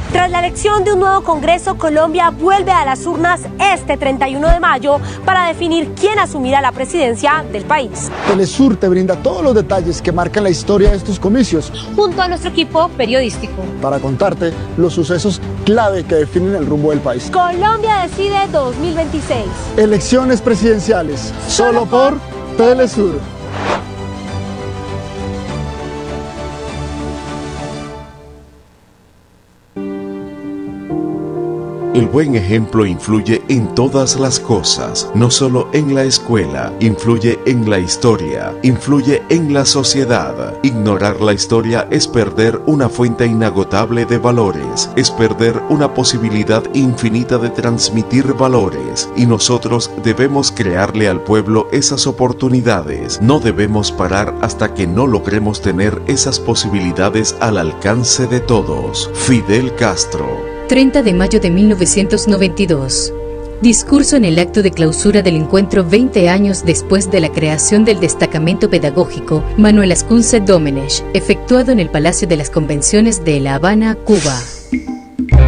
Tras la elección de un nuevo Congreso, Colombia vuelve a las urnas este 31 de mayo para definir quién asumirá la presidencia del país. Telesur te brinda todos los detalles que marcan la historia de estos comicios, junto a nuestro equipo periodístico, para contarte los sucesos clave que definen el rumbo del país. Colombia Decide 2026. Elecciones presidenciales, solo por Telesur. El buen ejemplo influye en todas las cosas, no solo en la escuela, influye en la historia, influye en la sociedad. Ignorar la historia es perder una fuente inagotable de valores, es perder una posibilidad infinita de transmitir valores, y nosotros debemos crearle al pueblo esas oportunidades. No debemos parar hasta que no logremos tener esas posibilidades al alcance de todos. Fidel Castro. 30 de mayo de 1992. Discurso en el acto de clausura del encuentro 20 años después de la creación del destacamento pedagógico Manuel Ascunce Domenech, efectuado en el Palacio de las Convenciones de La Habana, Cuba.